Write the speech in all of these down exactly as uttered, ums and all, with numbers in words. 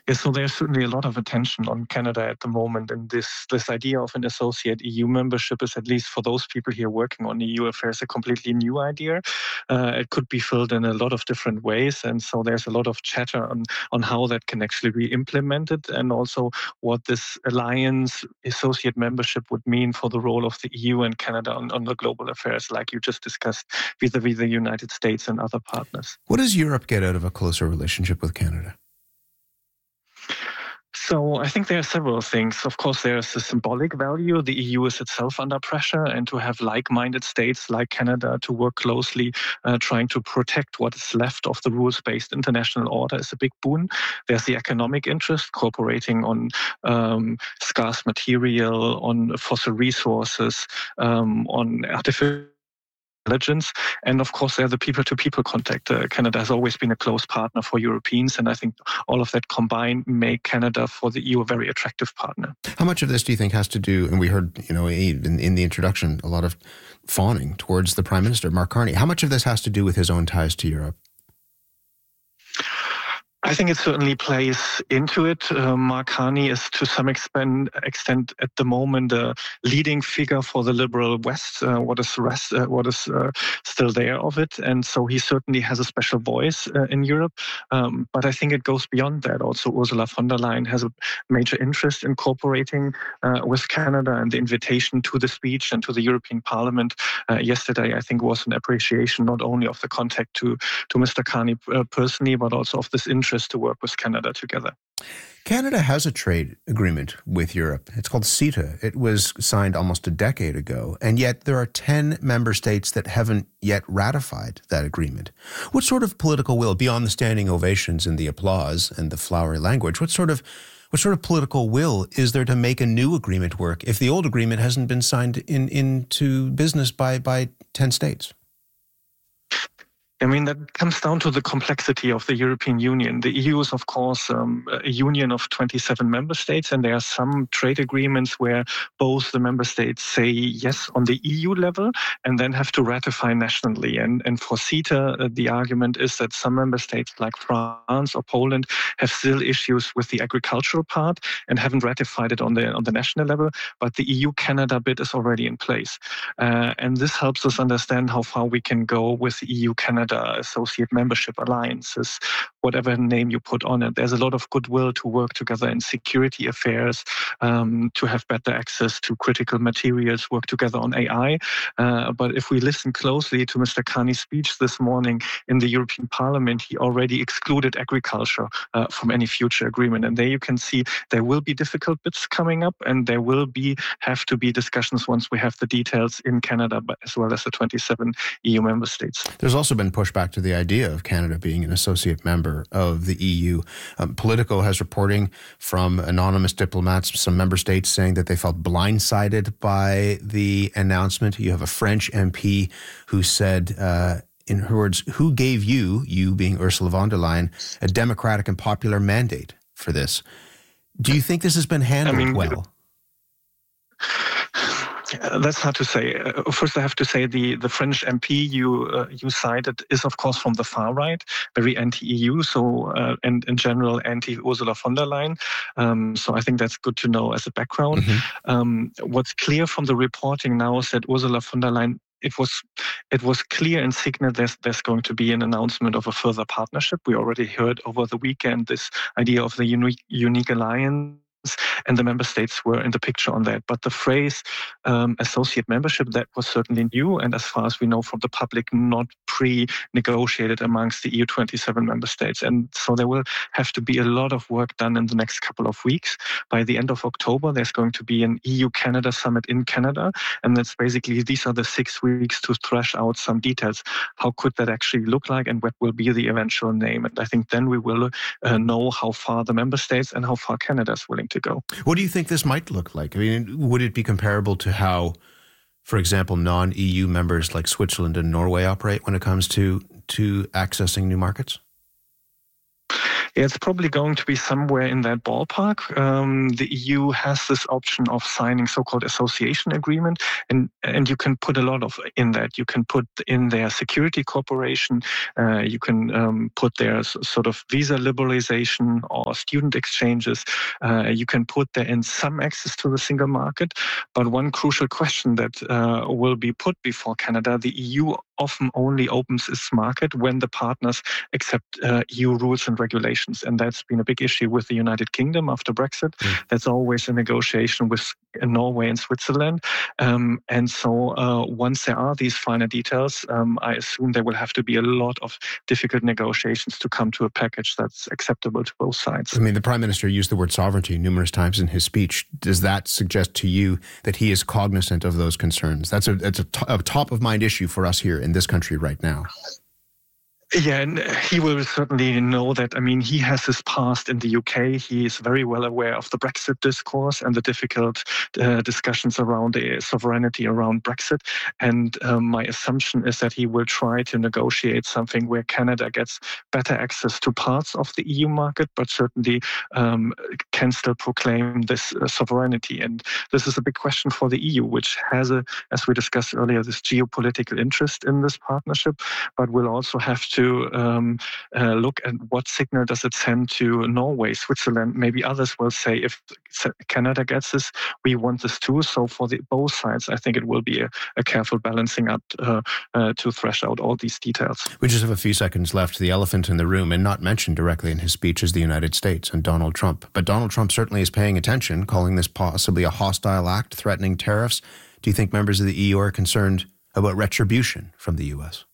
Yeah, so there's certainly a lot of attention on Canada at the moment, and this this idea of an associate E U membership is, at least for those people here working on E U affairs, a completely new idea. Uh, it could be filled in a lot of different ways, and so there's a lot of chatter on on how that can actually be implemented, and also what this alliance associate membership would mean for the role of the E U and Canada on, on the global affairs, like you just discussed, vis-a-vis the United States and other partners. What does Europe get out of a closer relationship with Canada? So I think there are several things. Of course, there's the symbolic value. The E U is itself under pressure, and to have like-minded states like Canada to work closely, uh, trying to protect what is left of the rules-based international order is a big boon. There's the economic interest, cooperating on um, scarce material, on fossil resources, um, on artificial intelligence, and of course there are the people-to-people contact. Uh, Canada has always been a close partner for Europeans, and I think all of that combined make Canada for the E U a very attractive partner. How much of this do you think has to do, and we heard, you know, in, in the introduction, a lot of fawning towards the Prime Minister, Mark Carney. How much of this has to do with his own ties to Europe? I think it certainly plays into it. Uh, Mark Carney is to some extent, extent at the moment a leading figure for the liberal West. Uh, what is rest, uh, what is uh, still there of it, and so he certainly has a special voice uh, in Europe. Um, but I think it goes beyond that. Also, Ursula von der Leyen has a major interest in cooperating uh, with Canada, and the invitation to the speech and to the European Parliament uh, yesterday, I think, was an appreciation not only of the contact to to Mister Carney uh, personally, but also of this interest to work with Canada together. Canada has a trade agreement with Europe. It's called CETA. It was signed almost a decade ago, and yet there are ten member states that haven't yet ratified that agreement. What sort of political will, beyond the standing ovations and the applause and the flowery language, what sort of what sort of political will is there to make a new agreement work if the old agreement hasn't been signed in into business by by ten states? I mean, that comes down to the complexity of the European Union. The E U is, of course, um, a union of twenty-seven member states, and there are some trade agreements where both the member states say yes on the E U level and then have to ratify nationally. And, and for CETA, uh, the argument is that some member states like France or Poland have still issues with the agricultural part and haven't ratified it on the, on the national level, but the E U-Canada bid is already in place. Uh, and this helps us understand how far we can go with the E U-Canada associate membership alliances, whatever name you put on it. There's a lot of goodwill to work together in security affairs, um, to have better access to critical materials, work together on A I. Uh, but if we listen closely to Mister Carney's speech this morning in the European Parliament, he already excluded agriculture uh, from any future agreement. And there you can see there will be difficult bits coming up, and there will be have to be discussions once we have the details in Canada, but as well as the twenty-seven E U member states. There's also been pushback to the idea of Canada being an associate member of the E U. Um, Politico has reporting from anonymous diplomats, some member states saying that they felt blindsided by the announcement. You have a French M P who said, uh, in her words, who gave you, you being Ursula von der Leyen, a democratic and popular mandate for this? Do you think this has been handled I mean, well? Uh, that's hard to say. Uh, first, I have to say the, the French M P you uh, you cited is, of course, from the far right, very anti-E U, so uh, and in general anti-Ursula von der Leyen. Um, so I think that's good to know as a background. Mm-hmm. Um, what's clear from the reporting now is that Ursula von der Leyen, it was it was clear and signal there's, there's going to be an announcement of a further partnership. We already heard over the weekend this idea of the unique, unique alliance, and the member states were in the picture on that. But the phrase um, associate membership, that was certainly new, and as far as we know from the public, not pre-negotiated amongst the E U twenty-seven member states. And so there will have to be a lot of work done in the next couple of weeks. By the end of October, there's going to be an E U-Canada summit in Canada, and that's basically, these are the six weeks to thrash out some details. How could that actually look like, and what will be the eventual name? And I think then we will uh, know how far the member states and how far Canada is willing to to go. What do you think this might look like? I mean, would it be comparable to how, for example, non-E U members like Switzerland and Norway operate when it comes to to accessing new markets? Yeah, it's probably going to be somewhere in that ballpark. Um, the E U has this option of signing so-called association agreement, and and you can put a lot of in that. You can put in their security cooperation. Uh, you can um, put their sort of visa liberalization or student exchanges. Uh, you can put there in some access to the single market. But one crucial question that uh, will be put before Canada: the E U often only opens its market when the partners accept uh, E U rules and regulations. And that's been a big issue with the United Kingdom after Brexit. Mm. That's always a negotiation with Norway and Switzerland. Um, and so uh, once there are these finer details, um, I assume there will have to be a lot of difficult negotiations to come to a package that's acceptable to both sides. I mean, the Prime Minister used the word sovereignty numerous times in his speech. Does that suggest to you that he is cognizant of those concerns? That's a, that's a, t- a top-of-mind issue for us here in this country right now. Yeah, and he will certainly know that. I mean, he has his past in the U K. He is very well aware of the Brexit discourse and the difficult uh, discussions around the sovereignty around Brexit. And um, my assumption is that he will try to negotiate something where Canada gets better access to parts of the E U market, but certainly um, can still proclaim this uh, sovereignty. And this is a big question for the E U, which has, a, as we discussed earlier, this geopolitical interest in this partnership, but will also have to to um, uh, look at what signal does it send to Norway, Switzerland. Maybe others will say, if Canada gets this, we want this too. So for the, both sides, I think it will be a, a careful balancing up uh, uh, to thresh out all these details. We just have a few seconds left. The elephant in the room, and not mentioned directly in his speech, is the United States and Donald Trump. But Donald Trump certainly is paying attention, calling this possibly a hostile act, threatening tariffs. Do you think members of the E U are concerned about retribution from the U S?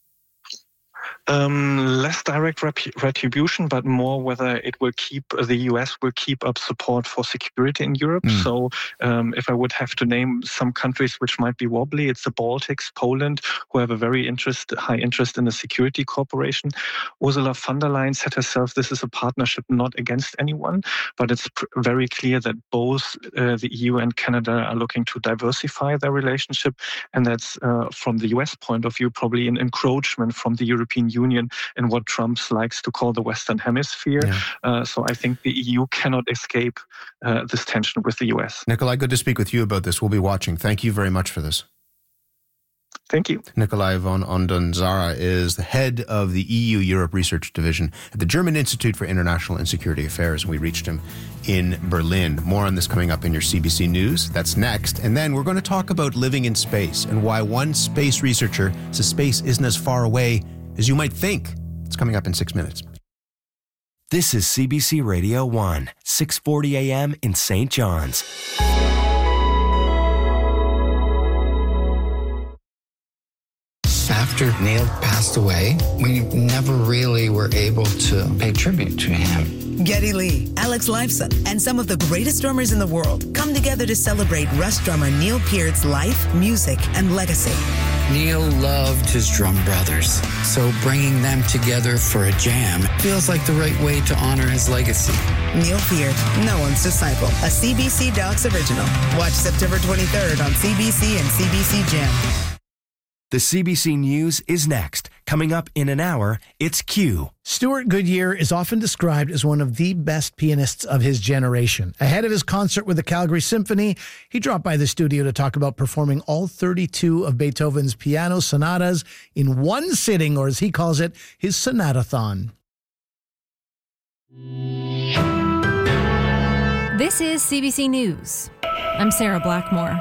Um, less direct rep- retribution, but more whether it will keep, the U S will keep up support for security in Europe. Mm. So um, if I would have to name some countries which might be wobbly, it's the Baltics, Poland, who have a very interest, high interest in the security cooperation. Ursula von der Leyen said herself, this is a partnership not against anyone, but it's pr- very clear that both uh, the E U and Canada are looking to diversify their relationship. And that's, uh, from the U S point of view, probably an encroachment from the European Union in what Trump likes to call the Western Hemisphere. Yeah. Uh, so I think the E U cannot escape uh, this tension with the U S. Nikolai, good to speak with you about this. We'll be watching. Thank you very much for this. Thank you. Nikolai von Ondanzara is the head of the E U-Europe Research Division at the German Institute for International and Security Affairs, and we reached him in Berlin. More on this coming up in your C B C News. That's next. And then we're going to talk about living in space and why one space researcher says space isn't as far away as you might think. It's coming up in six minutes. This is C B C Radio one, six forty a.m. in Saint John's. After Neil passed away, we never really were able to pay tribute to him. Geddy Lee, Alex Lifeson, and some of the greatest drummers in the world come together to celebrate Rush drummer Neil Peart's life, music, and legacy. Neil loved his drum brothers, so bringing them together for a jam feels like the right way to honor his legacy. Neil Peart, no one's disciple, a C B C Docs original. Watch September twenty-third on C B C and C B C Gem. The C B C News is next. Coming up in an hour, it's Q. Stuart Goodyear is often described as one of the best pianists of his generation. Ahead of his concert with the Calgary Symphony, he dropped by the studio to talk about performing all thirty-two of Beethoven's piano sonatas in one sitting, or as he calls it, his sonatathon. This is C B C News. I'm Sarah Blackmore.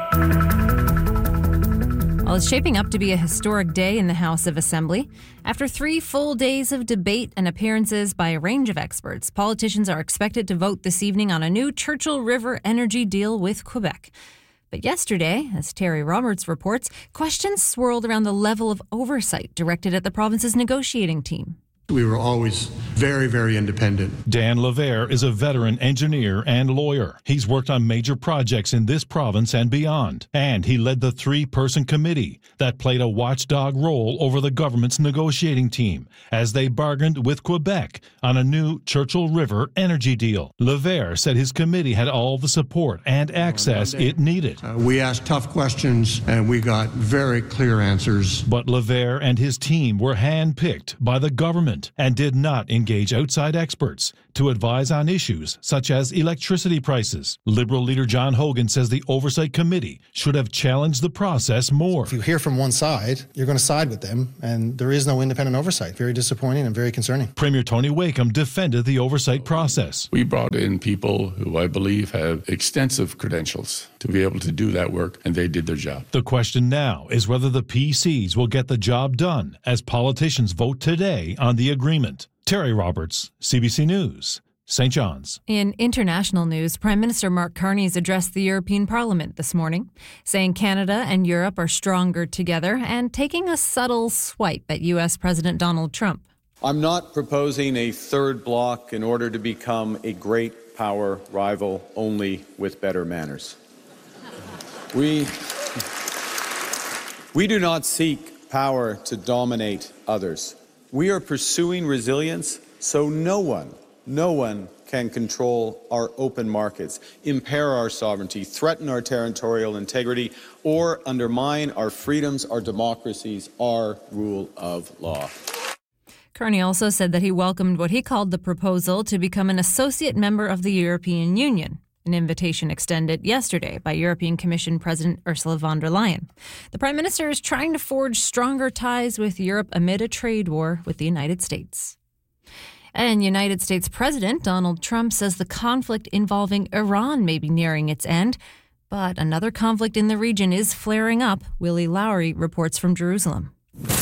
Well, it's shaping up to be a historic day in the House of Assembly. After three full days of debate and appearances by a range of experts, politicians are expected to vote this evening on a new Churchill River energy deal with Quebec. But yesterday, as Terry Roberts reports, questions swirled around the level of oversight directed at the province's negotiating team. We were always very, very independent. Dan Levere is a veteran engineer and lawyer. He's worked on major projects in this province and beyond. And he led the three-person committee that played a watchdog role over the government's negotiating team as they bargained with Quebec on a new Churchill River energy deal. Levere said his committee had all the support and access it needed. Uh, we asked tough questions and we got very clear answers. But Levere and his team were handpicked by the government and did not engage outside experts to advise on issues such as electricity prices. Liberal leader John Hogan says the Oversight Committee should have challenged the process more. If you hear from one side, you're going to side with them, and there is no independent oversight. Very disappointing and very concerning. Premier Tony Wakeham defended the oversight process. We brought in people who I believe have extensive credentials to be able to do that work, and they did their job. The question now is whether the P Cs will get the job done as politicians vote today on the agreement. Terry Roberts, C B C News, Saint John's. In international news, Prime Minister Mark Carney has addressed the European Parliament this morning, saying Canada and Europe are stronger together and taking a subtle swipe at U S President Donald Trump. I'm not proposing a third bloc in order to become a great power rival only with better manners. We, we do not seek power to dominate others. We are pursuing resilience so no one, no one can control our open markets, impair our sovereignty, threaten our territorial integrity, or undermine our freedoms, our democracies, our rule of law. Carney also said that he welcomed what he called the proposal to become an associate member of the European Union, an invitation extended yesterday by European Commission President Ursula von der Leyen. The Prime Minister is trying to forge stronger ties with Europe amid a trade war with the United States. And United States President Donald Trump says the conflict involving Iran may be nearing its end, but another conflict in the region is flaring up. Willie Lowry reports from Jerusalem.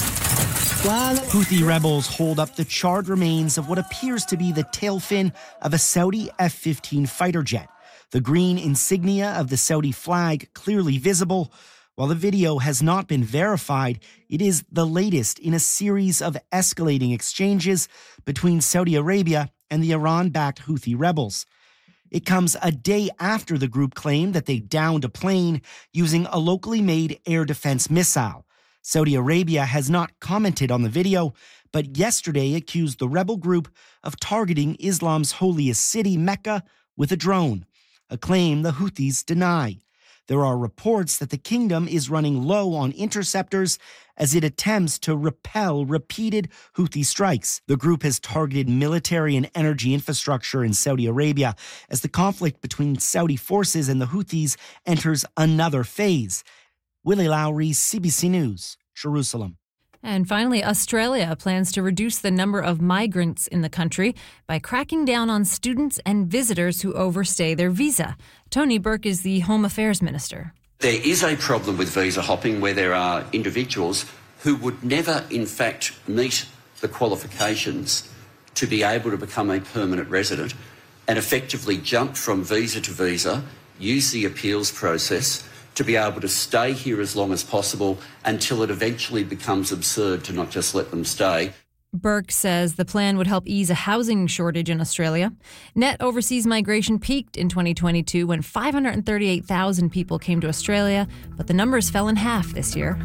Houthi rebels hold up the charred remains of what appears to be the tail fin of a Saudi F fifteen fighter jet. The green insignia of the Saudi flag clearly visible. While the video has not been verified, it is the latest in a series of escalating exchanges between Saudi Arabia and the Iran-backed Houthi rebels. It comes a day after the group claimed that they downed a plane using a locally made air defense missile. Saudi Arabia has not commented on the video, but yesterday accused the rebel group of targeting Islam's holiest city, Mecca, with a drone, a claim the Houthis deny. There are reports that the kingdom is running low on interceptors as it attempts to repel repeated Houthi strikes. The group has targeted military and energy infrastructure in Saudi Arabia as the conflict between Saudi forces and the Houthis enters another phase. Willie Lowry, C B C News, Jerusalem. And finally, Australia plans to reduce the number of migrants in the country by cracking down on students and visitors who overstay their visa. Tony Burke is the Home Affairs Minister. There is a problem with visa hopping where there are individuals who would never, in fact, meet the qualifications to be able to become a permanent resident and effectively jump from visa to visa, use the appeals process to be able to stay here as long as possible until it eventually becomes absurd to not just let them stay. Burke says the plan would help ease a housing shortage in Australia. Net overseas migration peaked in twenty twenty-two when five hundred thirty-eight thousand people came to Australia, but the numbers fell in half this year.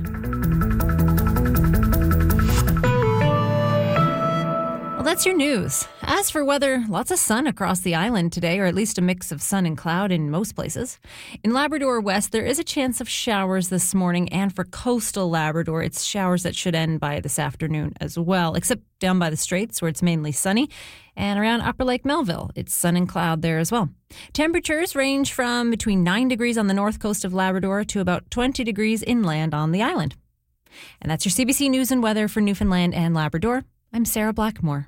Well, that's your news. As for weather, lots of sun across the island today, or at least a mix of sun and cloud in most places. In Labrador West, there is a chance of showers this morning, and for coastal Labrador, it's showers that should end by this afternoon as well, except down by the Straits where it's mainly sunny, and around Upper Lake Melville, it's sun and cloud there as well. Temperatures range from between nine degrees on the north coast of Labrador to about twenty degrees inland on the island. And that's your C B C News and Weather for Newfoundland and Labrador. I'm Sarah Blackmore.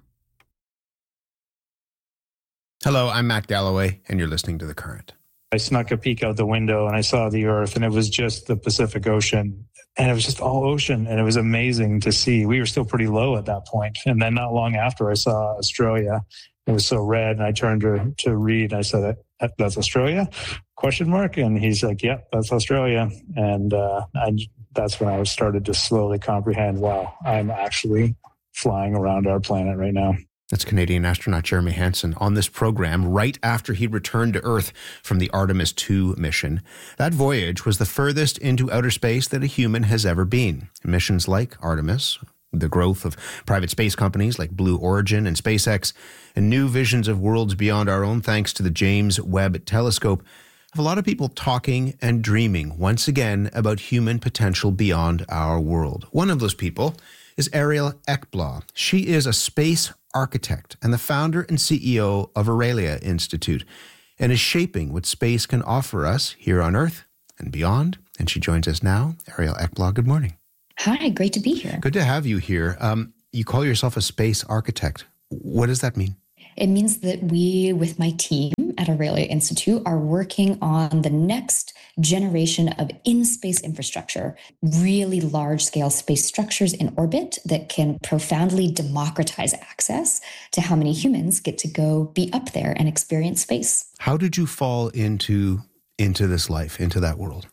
Hello, I'm Matt Galloway, and you're listening to The Current. I snuck a peek out the window and I saw the Earth, and it was just the Pacific Ocean, and it was just all ocean, and it was amazing to see. We were still pretty low at that point, and then not long after, I saw Australia. It was so red, and I turned to, to Reed, and I said, "That's Australia?" Question mark, and he's like, "Yep, yeah, that's Australia." And uh, I, that's when I started to slowly comprehend, wow, I'm actually flying around our planet right now. That's Canadian astronaut Jeremy Hansen on this program right after he returned to Earth from the Artemis two mission. That voyage was the furthest into outer space that a human has ever been. Missions like Artemis, the growth of private space companies like Blue Origin and SpaceX, and new visions of worlds beyond our own thanks to the James Webb Telescope, have a lot of people talking and dreaming once again about human potential beyond our world. One of those people is Ariel Ekblad. She is a space architect and the founder and C E O of Aurelia Institute, and is shaping what space can offer us here on Earth and beyond. And she joins us now. Ariel Ekblad, good morning. Hi, great to be here. Good to have you here. Um, you call yourself a space architect. What does that mean? It means that we, with my team at Aurelia Institute, are working on the next generation of in-space infrastructure, really large-scale space structures in orbit that can profoundly democratize access to how many humans get to go be up there and experience space. How did you fall into, into this life, into that world?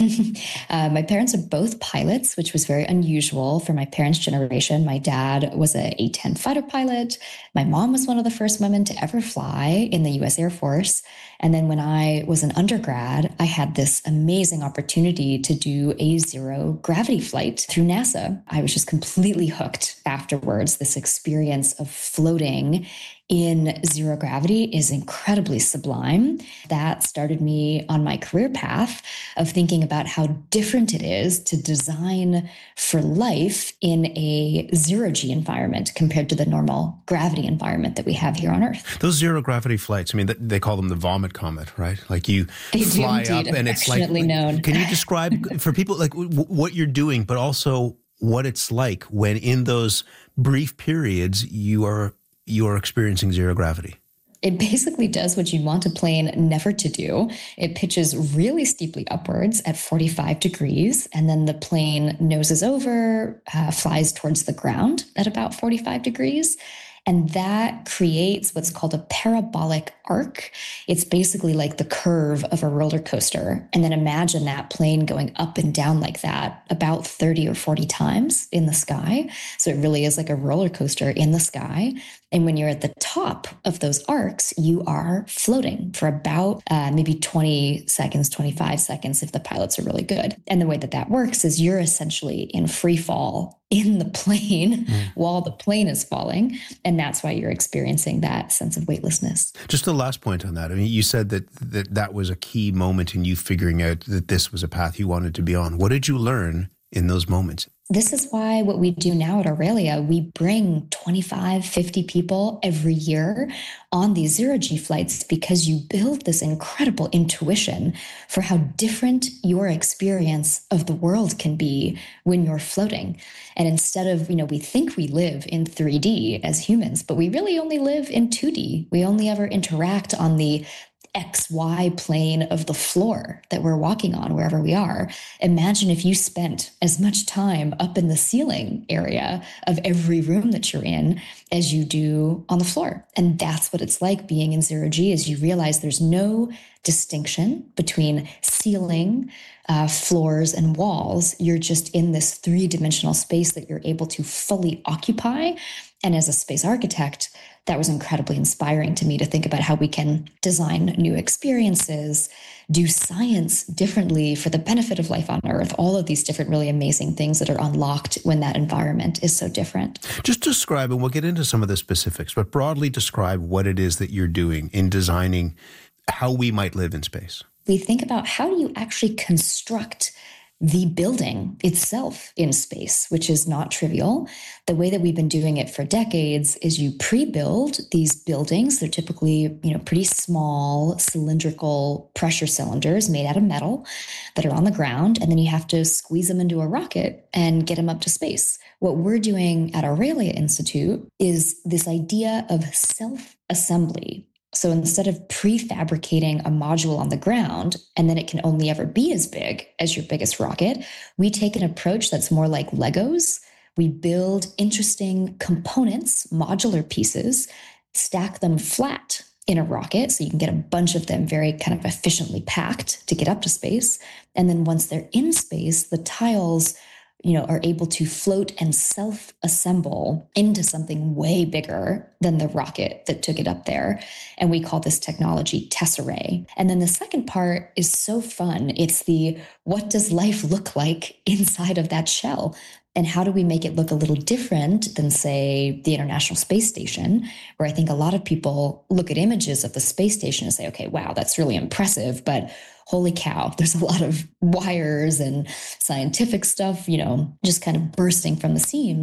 uh, my parents are both pilots, which was very unusual for my parents' generation. My dad was a A ten fighter pilot. My mom was one of the first women to ever fly in the U S Air Force. And then when I was an undergrad, I had this amazing opportunity to do a zero gravity flight through NASA. I was just completely hooked afterwards. This experience of floating in zero gravity is incredibly sublime. That started me on my career path of thinking about how different it is to design for life in a zero G environment compared to the normal gravity environment that we have here on Earth. Those zero gravity flights, I mean, they call them the vomit comet, right? Like you they fly do, up and it's like, known. Can you describe for people like w- what you're doing, but also what it's like when in those brief periods you are you are experiencing zero gravity? It basically does what you want a plane never to do. It pitches really steeply upwards at forty-five degrees, and then the plane noses over, uh, flies towards the ground at about forty-five degrees. And that creates what's called a parabolic arc. It's basically like the curve of a roller coaster. And then imagine that plane going up and down like that about thirty or forty times in the sky. So it really is like a roller coaster in the sky. And when you're at the top of those arcs, you are floating for about uh, maybe twenty seconds, twenty-five seconds if the pilots are really good. And the way that that works is you're essentially in free fall in the plane mm. while the plane is falling. And that's why you're experiencing that sense of weightlessness. Just the last point on that. I mean, you said that, that that was a key moment in you figuring out that this was a path you wanted to be on. What did you learn in those moments? This is why what we do now at Aurelia, we bring twenty-five, fifty people every year on these zero-G flights because you build this incredible intuition for how different your experience of the world can be when you're floating. And instead of, you know, we think we live in three D as humans, but we really only live in two D. We only ever interact on the X Y plane of the floor that we're walking on wherever we are. Imagine if you spent as much time up in the ceiling area of every room that you're in as you do on the floor. And that's what it's like being in zero G, is you realize there's no distinction between ceiling, uh, floors, and walls. You're just in this three-dimensional space that you're able to fully occupy. And as a space architect, that was incredibly inspiring to me to think about how we can design new experiences, do science differently for the benefit of life on Earth, all of these different really amazing things that are unlocked when that environment is so different. Just describe, and we'll get into some of the specifics, but broadly describe what it is that you're doing in designing how we might live in space. We think about how do you actually construct the building itself in space, which is not trivial. The way that we've been doing it for decades is you pre-build these buildings. They're typically, you know, pretty small cylindrical pressure cylinders made out of metal that are on the ground, and then you have to squeeze them into a rocket and get them up to space. What we're doing at Aurelia Institute is this idea of self-assembly. So instead of prefabricating a module on the ground, and then it can only ever be as big as your biggest rocket, we take an approach that's more like Legos. We build interesting components, modular pieces, stack them flat in a rocket so you can get a bunch of them very kind of efficiently packed to get up to space. And then once they're in space, the tiles, you know, are able to float and self-assemble into something way bigger than the rocket that took it up there. And we call this technology Tesserae. And then the second part is so fun. It's the, what does life look like inside of that shell? And how do we make it look a little different than, say, the International Space Station, where I think a lot of people look at images of the space station and say, okay, wow, that's really impressive, but holy cow, there's a lot of wires and scientific stuff, you know, just kind of bursting from the seams.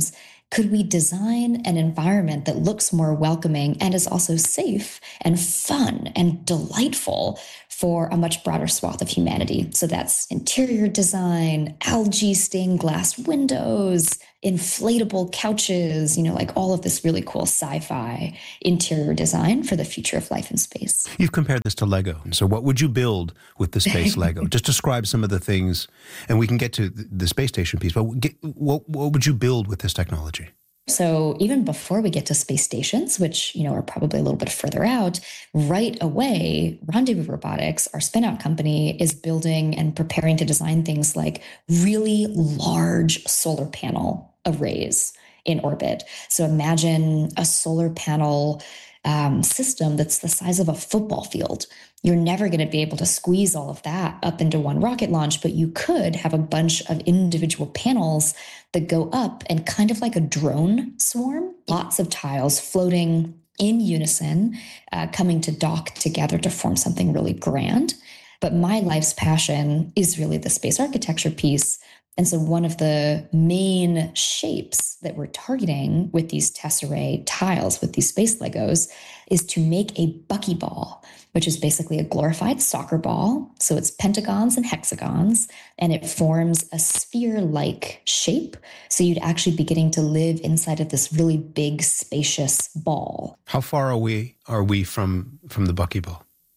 Could we design an environment that looks more welcoming and is also safe and fun and delightful for a much broader swath of humanity? So that's interior design, algae stained glass windows, inflatable couches, you know, like all of this really cool sci-fi interior design for the future of life in space. You've compared this to Lego. So what would you build with the space Lego? Just describe some of the things, and we can get to the space station piece, but get, what, what would you build with this technology? So even before we get to space stations, which, you know, are probably a little bit further out, right away, Rendezvous Robotics, our spin-out company, is building and preparing to design things like really large solar panel arrays in orbit. So imagine a solar panel um, system that's the size of a football field. You're never going to be able to squeeze all of that up into one rocket launch, but you could have a bunch of individual panels that go up and kind of like a drone swarm, lots of tiles floating in unison, uh, coming to dock together to form something really grand. But my life's passion is really the space architecture piece. And so one of the main shapes that we're targeting with these tesserae tiles, with these space Legos, is to make a buckyball, which is basically a glorified soccer ball. So it's pentagons and hexagons, and it forms a sphere-like shape. So you'd actually be getting to live inside of this really big, spacious ball. How far away are we from, from the buckyball?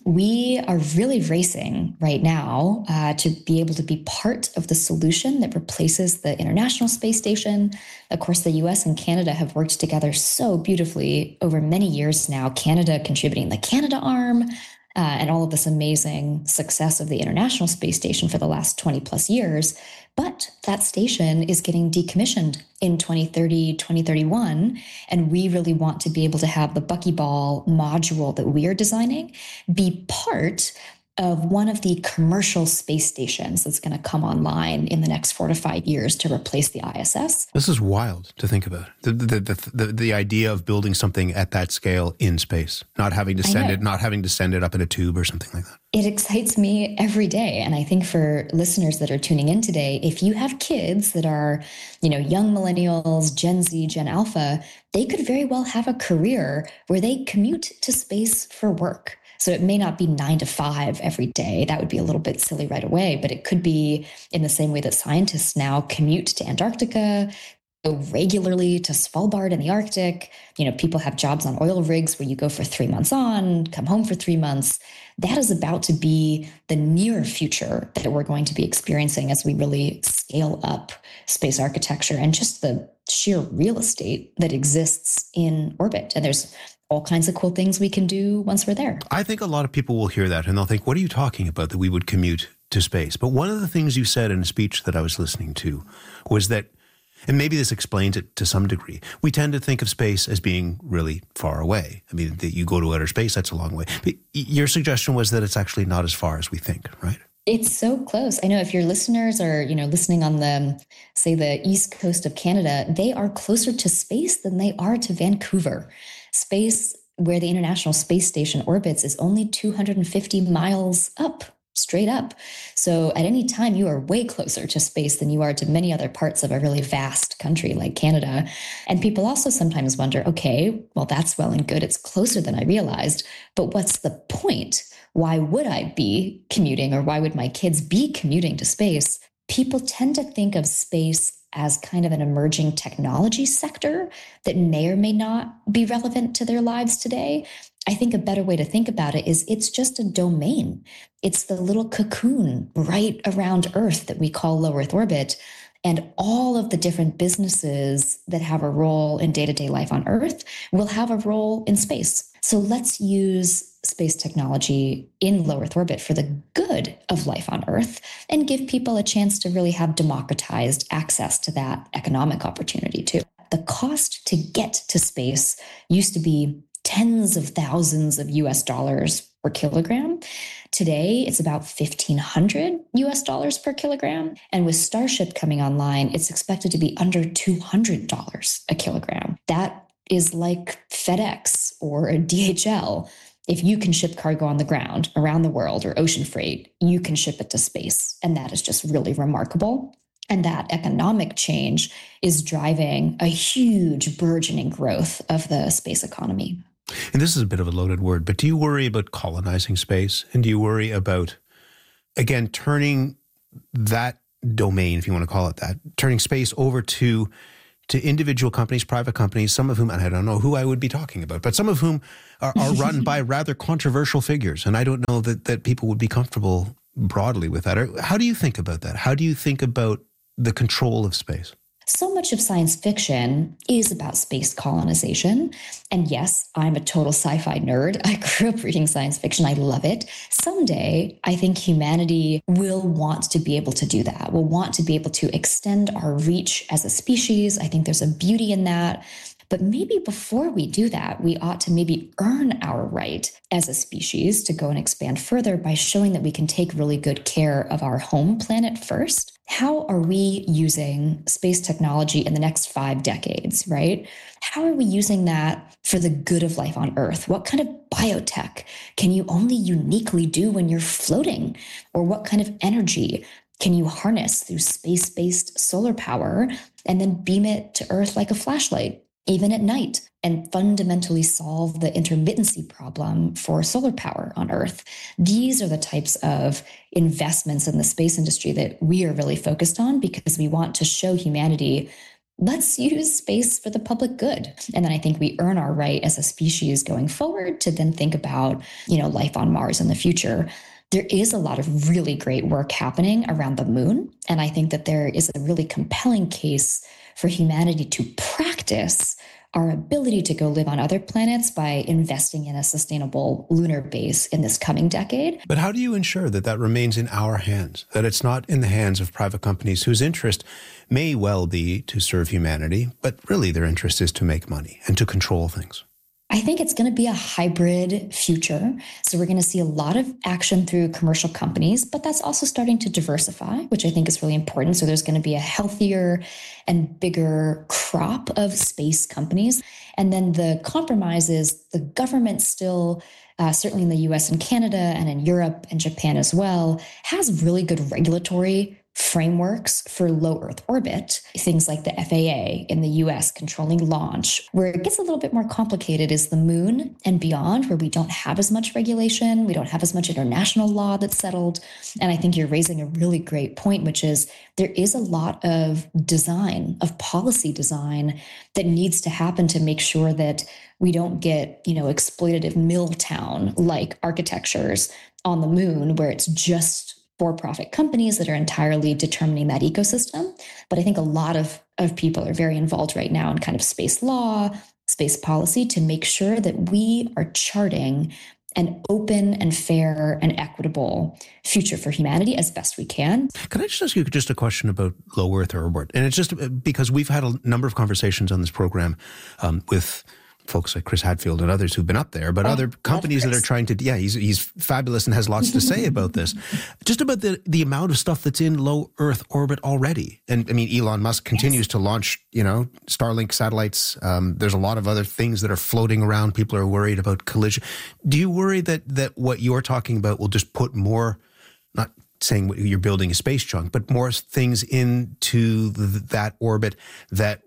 We are really racing right now uh, to be able to be part of the solution that replaces the International Space Station. Of course, the U S and Canada have worked together so beautifully over many years now, Canada contributing the Canadarm, uh, and all of this amazing success of the International Space Station for the last twenty plus years. But that station is getting decommissioned in twenty thirty, twenty thirty-one. And we really want to be able to have the buckyball module that we are designing be part of one of the commercial space stations that's going to come online in the next four to five years to replace the I S S. This is wild to think about. The the the, the, the idea of building something at that scale in space, not having to send it, not having to send it up in a tube or something like that. It excites me every day. And I think for listeners that are tuning in today, if you have kids that are, you know, young millennials, Gen Z, Gen Alpha, they could very well have a career where they commute to space for work. So it may not be nine to five every day. That would be a little bit silly right away, but it could be in the same way that scientists now commute to Antarctica, go regularly to Svalbard in the Arctic. You know, people have jobs on oil rigs where you go for three months on, come home for three months. That is about to be the near future that we're going to be experiencing as we really scale up space architecture and just the sheer real estate that exists in orbit. And there's all kinds of cool things we can do once we're there. I think a lot of people will hear that and they'll think, what are you talking about that we would commute to space? But one of the things you said in a speech that I was listening to was that, and maybe this explains it to some degree, we tend to think of space as being really far away. I mean, that you go to outer space, that's a long way. But your suggestion was that it's actually not as far as we think, right? It's so close. I know if your listeners are, you know, listening on the, say, the east coast of Canada, they are closer to space than they are to Vancouver. Space, where the International Space Station orbits, is only two hundred fifty miles up, straight up. So at any time, you are way closer to space than you are to many other parts of a really vast country like Canada. And people also sometimes wonder, okay, well, that's well and good. It's closer than I realized. But what's the point? Why would I be commuting, or why would my kids be commuting to space? People tend to think of space as kind of an emerging technology sector that may or may not be relevant to their lives today. I think a better way to think about it is it's just a domain. It's the little cocoon right around Earth that we call low Earth orbit. And all of the different businesses that have a role in day-to-day life on Earth will have a role in space. So let's use space technology in low Earth orbit for the good of life on Earth and give people a chance to really have democratized access to that economic opportunity too. The cost to get to space used to be tens of thousands of U S dollars per kilogram. Today, it's about fifteen hundred U S dollars per kilogram. And with Starship coming online, it's expected to be under two hundred dollars a kilogram. That is like FedEx or a D H L. If you can ship cargo on the ground around the world or ocean freight, you can ship it to space. And that is just really remarkable. And that economic change is driving a huge burgeoning growth of the space economy. And this is a bit of a loaded word, but do you worry about colonizing space? And do you worry about, again, turning that domain, if you want to call it that, turning space over to to individual companies, private companies, some of whom, and I don't know who I would be talking about, but some of whom are, are run by rather controversial figures. And I don't know that, that people would be comfortable broadly with that. How do you think about that? How do you think about the control of space? So much of science fiction is about space colonization. And yes, I'm a total sci-fi nerd. I grew up reading science fiction. I love it. Someday, I think humanity will want to be able to do that. We'll want to be able to extend our reach as a species. I think there's a beauty in that. But maybe before we do that, we ought to maybe earn our right as a species to go and expand further by showing that we can take really good care of our home planet first. How are we using space technology in the next five decades, right? How are we using that for the good of life on Earth? What kind of biotech can you only uniquely do when you're floating? Or what kind of energy can you harness through space-based solar power and then beam it to Earth like a flashlight, even at night, and fundamentally solve the intermittency problem for solar power on Earth? These are the types of investments in the space industry that we are really focused on because we want to show humanity, let's use space for the public good. And then I think we earn our right as a species going forward to then think about, you know, life on Mars in the future. There is a lot of really great work happening around the moon. And I think that there is a really compelling case for humanity to practice our ability to go live on other planets by investing in a sustainable lunar base in this coming decade. But how do you ensure that that remains in our hands, that it's not in the hands of private companies whose interest may well be to serve humanity, but really their interest is to make money and to control things? I think it's going to be a hybrid future. So we're going to see a lot of action through commercial companies, but that's also starting to diversify, which I think is really important. So there's going to be a healthier and bigger crop of space companies. And then the compromise is the government still, uh, certainly in the U S and Canada and in Europe and Japan as well, has really good regulatory frameworks for low Earth orbit, things like the F A A in the U S controlling launch. Where it gets a little bit more complicated is the moon and beyond, where we don't have as much regulation, we don't have as much international law that's settled. And I think you're raising a really great point, which is there is a lot of design, of policy design that needs to happen to make sure that we don't get, you know, exploitative mill town like architectures on the moon where it's just for-profit companies that are entirely determining that ecosystem. But I think a lot of, of people are very involved right now in kind of space law, space policy to make sure that we are charting an open and fair and equitable future for humanity as best we can. Can I just ask you just a question about low Earth orbit? And it's just because we've had a number of conversations on this program um, with folks like Chris Hadfield and others who've been up there, but oh, other companies that are trying to, yeah, he's he's fabulous and has lots to say about this. Just about the, the amount of stuff that's in low Earth orbit already. And I mean, Elon Musk continues yes. to launch, you know, Starlink satellites. Um, there's a lot of other things that are floating around. People are worried about collision. Do you worry that that what you're talking about will just put more, not saying you're building a space junk, but more things into the, that orbit that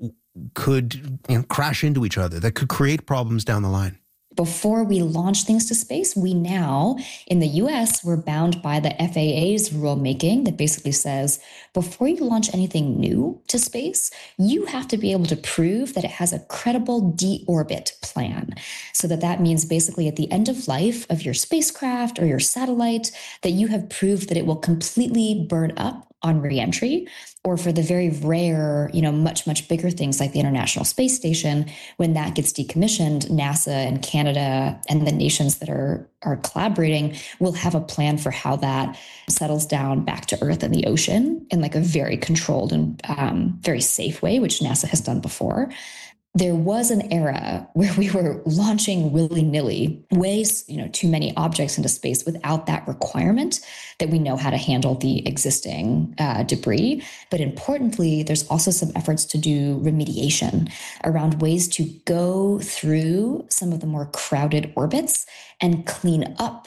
could, you know, crash into each other, that could create problems down the line? Before we launch things to space, we now, in the U S, we're bound by the F A A's rulemaking that basically says, before you launch anything new to space, you have to be able to prove that it has a credible deorbit plan. So that that means basically at the end of life of your spacecraft or your satellite, that you have proved that it will completely burn up on reentry, or for the very rare, you know, much, much bigger things like the International Space Station, when that gets decommissioned, NASA and Canada and the nations that are, are collaborating will have a plan for how that settles down back to Earth and the ocean in like a very controlled and um, very safe way, which NASA has done before. There was an era where we were launching willy-nilly, way, you know, too many objects into space without that requirement that we know how to handle the existing uh, debris. But importantly, there's also some efforts to do remediation around ways to go through some of the more crowded orbits and clean up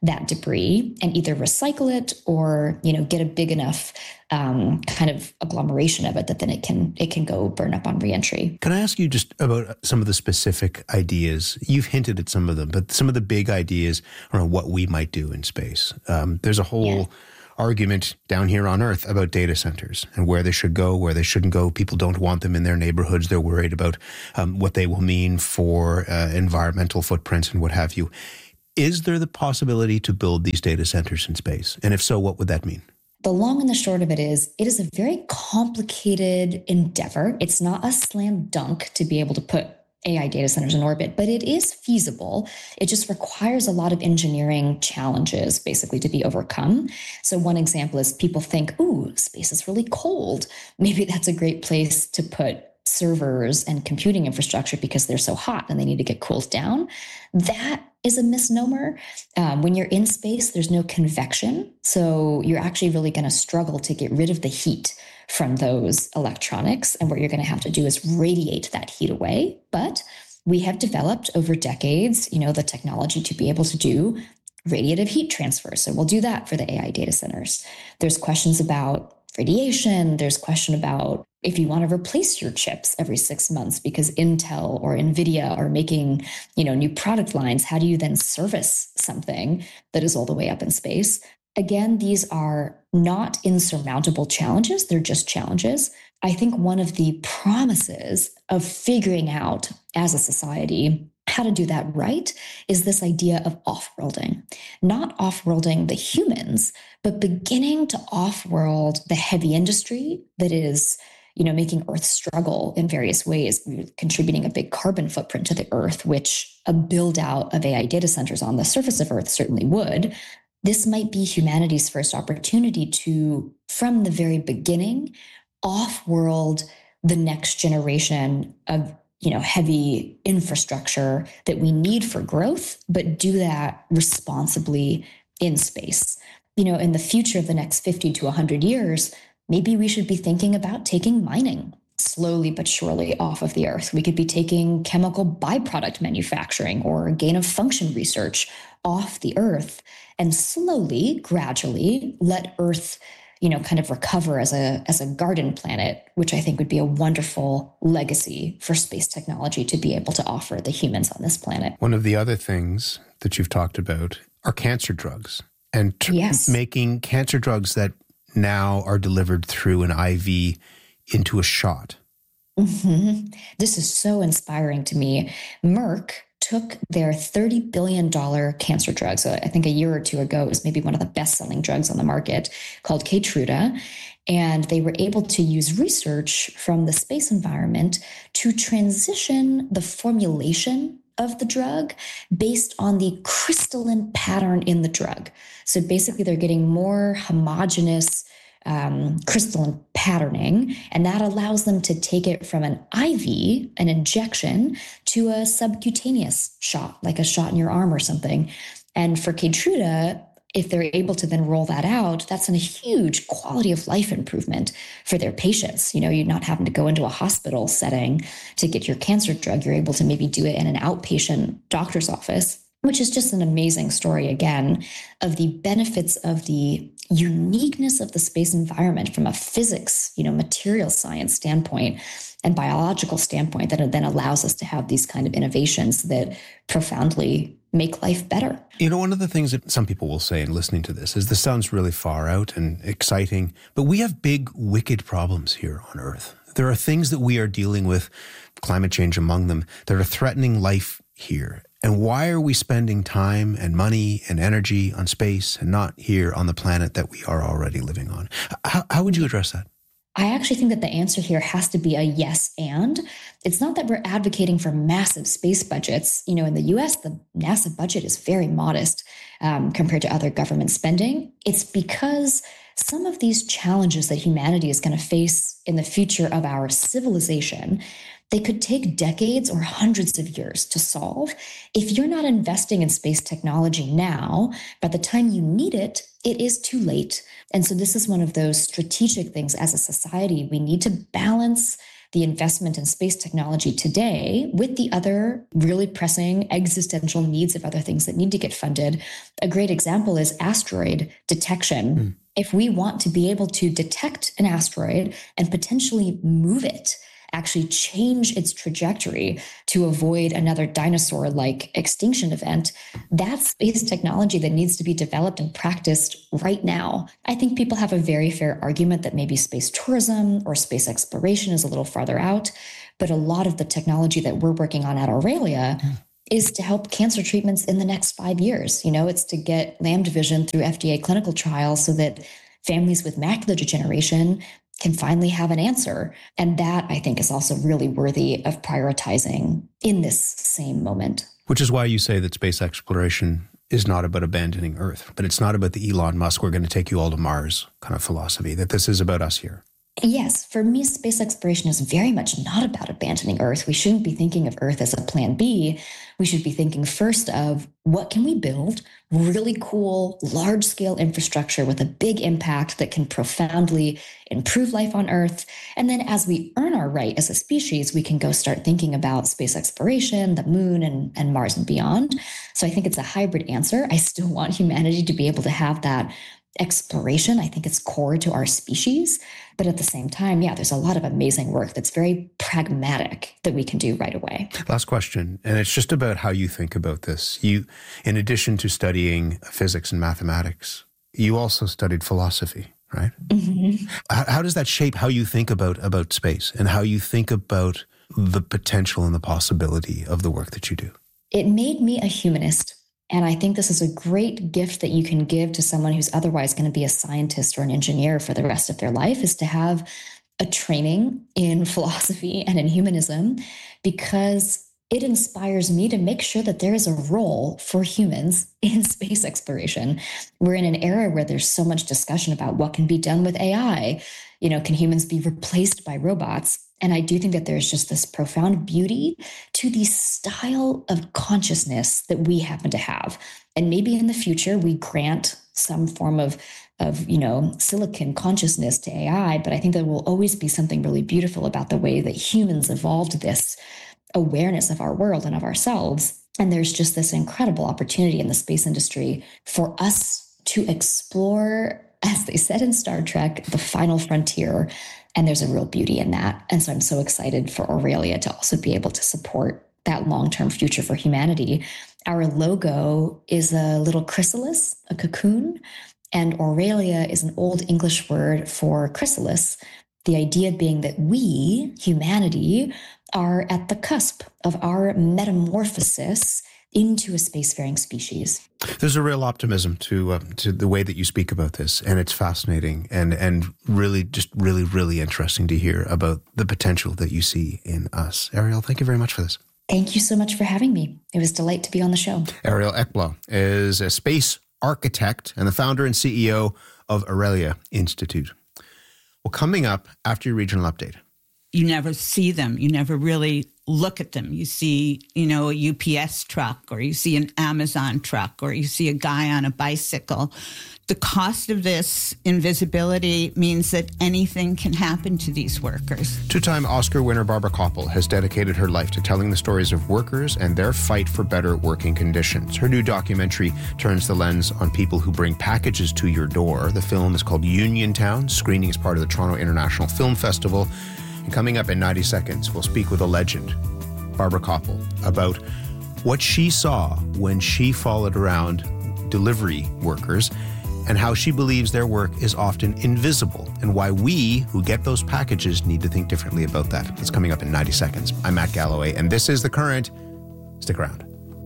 that debris and either recycle it or, you know, get a big enough um, kind of agglomeration of it that then it can it can go burn up on reentry. Can I ask you just about some of the specific ideas? You've hinted at some of them, but some of the big ideas around what we might do in space. Um, there's a whole yeah. argument down here on Earth about data centers and where they should go, where they shouldn't go. People don't want them in their neighborhoods. They're worried about um, what they will mean for uh, environmental footprints and what have you. Is there the possibility to build these data centers in space? And if so, what would that mean? The long and the short of it is, it is a very complicated endeavor. It's not a slam dunk to be able to put A I data centers in orbit, but it is feasible. It just requires a lot of engineering challenges basically to be overcome. So one example is people think, ooh, space is really cold. Maybe that's a great place to put servers and computing infrastructure because they're so hot and they need to get cooled down. That is a misnomer. Um, when you're in space, there's no convection. So you're actually really going to struggle to get rid of the heat from those electronics. And what you're going to have to do is radiate that heat away. But we have developed over decades, you know, the technology to be able to do radiative heat transfer. So we'll do that for the A I data centers. There's questions about radiation. There's question about if you want to replace your chips every six months because Intel or NVIDIA are making, you know, new product lines, how do you then service something that is all the way up in space? Again, these are not insurmountable challenges. They're just challenges. I think one of the promises of figuring out as a society how to do that right is this idea of off-worlding. Not off-worlding the humans, but beginning to off-world the heavy industry that is, you know, making Earth struggle in various ways, contributing a big carbon footprint to the Earth, which a build out of A I data centers on the surface of Earth certainly would. This might be humanity's first opportunity to, from the very beginning, off-world the next generation of, you know, heavy infrastructure that we need for growth, but do that responsibly in space. You know, in the future of the next fifty to one hundred years, maybe we should be thinking about taking mining slowly but surely off of the Earth. We could be taking chemical byproduct manufacturing or gain of function research off the Earth and slowly, gradually let Earth, you know, kind of recover as a as a garden planet, which I think would be a wonderful legacy for space technology to be able to offer the humans on this planet. One of the other things that you've talked about are cancer drugs and tr- yes. making cancer drugs that now are delivered through an I V into a shot. Mm-hmm. This is so inspiring to me. Merck took their thirty billion dollars cancer drug. So I think a year or two ago, it was maybe one of the best-selling drugs on the market called Keytruda. And they were able to use research from the space environment to transition the formulation of the drug based on the crystalline pattern in the drug. So basically, they're getting more homogeneous Um, crystalline patterning, and that allows them to take it from an I V, an injection, to a subcutaneous shot, like a shot in your arm or something. And for Keytruda, if they're able to then roll that out, that's a huge quality of life improvement for their patients. You know, you're not having to go into a hospital setting to get your cancer drug. You're able to maybe do it in an outpatient doctor's office, which is just an amazing story, again, of the benefits of the uniqueness of the space environment from a physics, you know, material science standpoint and biological standpoint that then allows us to have these kind of innovations that profoundly make life better. You know, one of the things that some people will say in listening to this is this sounds really far out and exciting, but we have big, wicked problems here on Earth. There are things that we are dealing with, climate change among them, that are threatening life here. And why are we spending time and money and energy on space and not here on the planet that we are already living on? How, how would you address that? I actually think that the answer here has to be a yes and. It's not that we're advocating for massive space budgets. You know, in the U S, the NASA budget is very modest um, compared to other government spending. It's because some of these challenges that humanity is going to face in the future of our civilization, they could take decades or hundreds of years to solve. If you're not investing in space technology now, by the time you need it, it is too late. And so this is one of those strategic things as a society. We need to balance the investment in space technology today with the other really pressing existential needs of other things that need to get funded. A great example is asteroid detection. Mm. If we want to be able to detect an asteroid and potentially move it, actually change its trajectory to avoid another dinosaur-like extinction event, that's space technology that needs to be developed and practiced right now. I think people have a very fair argument that maybe space tourism or space exploration is a little farther out, but a lot of the technology that we're working on at Aurelia mm. is to help cancer treatments in the next five years. You know, it's to get Lambda Vision through F D A clinical trials so that families with macular degeneration can finally have an answer. And that, I think, is also really worthy of prioritizing in this same moment. Which is why you say that space exploration is not about abandoning Earth, but it's not about the Elon Musk, we're going to take you all to Mars kind of philosophy, that this is about us here. Yes, for me, space exploration is very much not about abandoning Earth. We shouldn't be thinking of Earth as a plan B. We should be thinking first of what can we build really cool, large-scale infrastructure with a big impact that can profoundly improve life on Earth. And then as we earn our right as a species, we can go start thinking about space exploration, the moon, and, and Mars and beyond. So I think it's a hybrid answer. I still want humanity to be able to have that exploration. I think it's core to our species. But at the same time, yeah, there's a lot of amazing work that's very pragmatic that we can do right away. Last question, and it's just about how you think about this. You, in addition to studying physics and mathematics, you also studied philosophy, right? Mm-hmm. How, how does that shape how you think about, about space and how you think about the potential and the possibility of the work that you do? It made me a humanist. And I think this is a great gift that you can give to someone who's otherwise going to be a scientist or an engineer for the rest of their life, is to have a training in philosophy and in humanism, because it inspires me to make sure that there is a role for humans in space exploration. We're in an era where there's so much discussion about what can be done with A I. You know, can humans be replaced by robots? And I do think that there's just this profound beauty to the style of consciousness that we happen to have. And maybe in the future, we grant some form of, of, you know, silicon consciousness to A I. But I think there will always be something really beautiful about the way that humans evolved this awareness of our world and of ourselves. And there's just this incredible opportunity in the space industry for us to explore, as they said in Star Trek, the final frontier. And there's a real beauty in that. And so I'm so excited for Aurelia to also be able to support that long-term future for humanity. Our logo is a little chrysalis, a cocoon, and Aurelia is an old English word for chrysalis. The idea being that we, humanity, are at the cusp of our metamorphosis into a spacefaring species. There's a real optimism to uh, to the way that you speak about this, and it's fascinating and and really just really, really interesting to hear about the potential that you see in us. Ariel, thank you very much for this. Thank you so much for having me. It was a delight to be on the show. Ariel Ekblad is a space architect and the founder and C E O of Aurelia Institute. Well, coming up after your regional update. You never see them. You never really look at them. You see, you know, a U P S truck, or you see an Amazon truck, or you see a guy on a bicycle. The cost of this invisibility means that anything can happen to these workers. Two-time Oscar winner Barbara Kopple has dedicated her life to telling the stories of workers and their fight for better working conditions. Her new documentary turns the lens on people who bring packages to your door. The film is called Uniontown. Screening is part of the Toronto International Film Festival. And coming up in ninety seconds, we'll speak with a legend, Barbara Kopple, about what she saw when she followed around delivery workers and how she believes their work is often invisible and why we who get those packages need to think differently about that. That's coming up in ninety seconds. I'm Matt Galloway, and this is The Current. Stick around.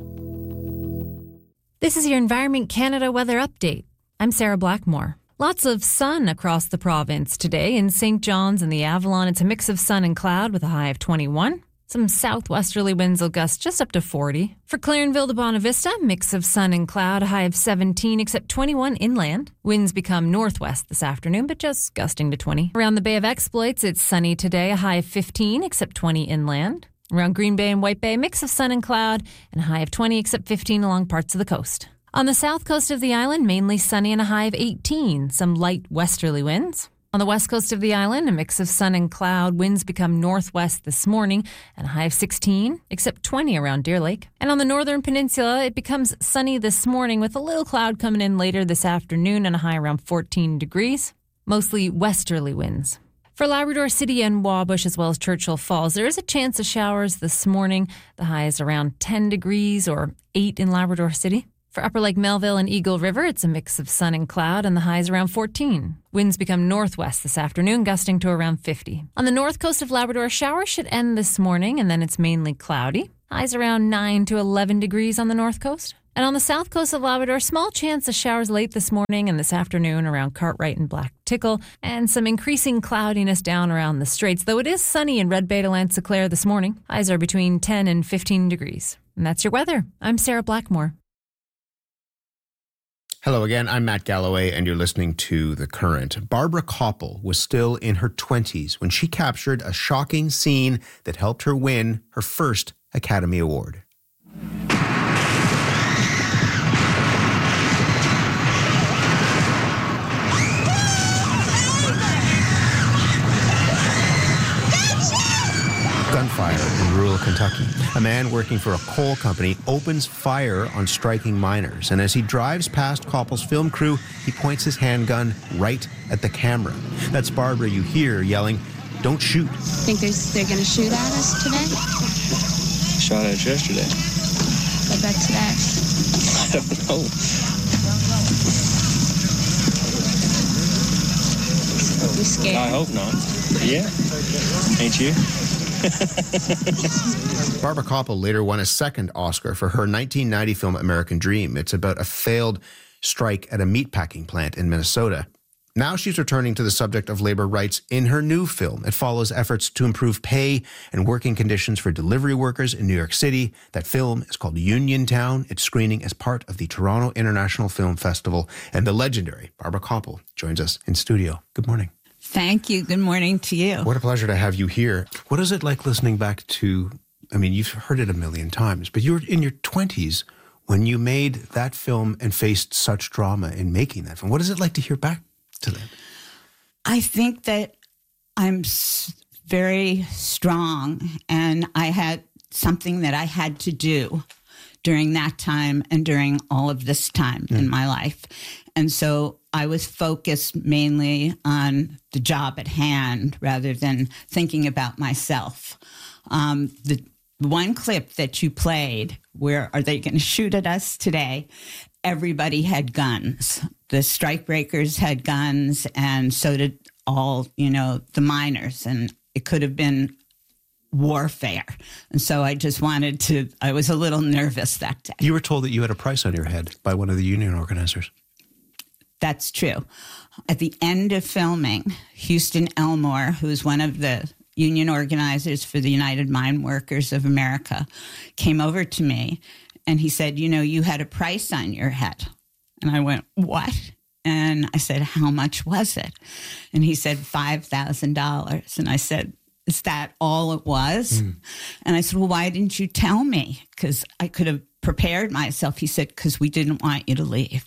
This is your Environment Canada weather update. I'm Sarah Blackmore. Lots of sun across the province today. In Saint John's and the Avalon, it's a mix of sun and cloud with a high of twenty-one. Some southwesterly winds will gust just up to forty. For Clarenville to Bonavista, mix of sun and cloud, a high of seventeen, except twenty-one inland. Winds become northwest this afternoon, but just gusting to twenty. Around the Bay of Exploits, it's sunny today, a high of fifteen, except twenty inland. Around Green Bay and White Bay, mix of sun and cloud, and a high of twenty, except fifteen along parts of the coast. On the south coast of the island, mainly sunny and a high of eighteen. Some light westerly winds. On the west coast of the island, a mix of sun and cloud. Winds become northwest this morning and a high of sixteen, except twenty around Deer Lake. And on the northern peninsula, it becomes sunny this morning with a little cloud coming in later this afternoon and a high around fourteen degrees. Mostly westerly winds. For Labrador City and Wabush, as well as Churchill Falls, there is a chance of showers this morning. The high is around ten degrees or eight in Labrador City. For Upper Lake Melville and Eagle River, it's a mix of sun and cloud, and the high is around fourteen. Winds become northwest this afternoon, gusting to around fifty. On the north coast of Labrador, showers should end this morning, and then it's mainly cloudy. Highs around nine to eleven degrees on the north coast. And on the south coast of Labrador, small chance of showers late this morning and this afternoon around Cartwright and Black Tickle, and some increasing cloudiness down around the Straits, though it is sunny in Red Bay to Lanse-Claire this morning. Highs are between ten and fifteen degrees. And that's your weather. I'm Sarah Blackmore. Hello again, I'm Matt Galloway, and you're listening to The Current. Barbara Kopple was still in her twenties when she captured a shocking scene that helped her win her first Academy Award. Gunfire in rural Kentucky. A man working for a coal company opens fire on striking miners, and as he drives past Koppel's film crew, he points his handgun right at the camera. That's Barbara you hear yelling, "Don't shoot." Think there's, they're going to shoot at us today? Shot at us yesterday. What about today? I don't know. You scared? I hope not. Yeah. Ain't you? Barbara Kopple later won a second Oscar for her nineteen ninety film American Dream. It's about a failed strike at a meatpacking plant in Minnesota. Now she's returning to the subject of labor rights in her new film. It follows efforts to improve pay and working conditions for delivery workers in New York City. That film is called Uniontown. It's screening as part of the Toronto International Film Festival. And the legendary Barbara Kopple joins us in studio. Good morning. Thank you. Good morning to you. What a pleasure to have you here. What is it like listening back to, I mean, you've heard it a million times, but you were in your twenties when you made that film and faced such drama in making that film. What is it like to hear back to that? I think that I'm very strong, and I had something that I had to do during that time and during all of this time mm. in my life. And so I was focused mainly on the job at hand rather than thinking about myself. Um, the one clip that you played, where are they going to shoot at us today? Everybody had guns. The strikebreakers had guns, and so did all, you know, the miners. And it could have been warfare. And so I just wanted to, I was a little nervous that day. You were told that you had a price on your head by one of the union organizers. That's true. At the end of filming, Houston Elmore, who's one of the union organizers for the United Mine Workers of America, came over to me and he said, you know, you had a price on your head. And I went, what? And I said, how much was it? And he said, five thousand dollars. And I said, is that all it was? Mm. And I said, well, why didn't you tell me? Because I could have prepared myself. He said, because we didn't want you to leave.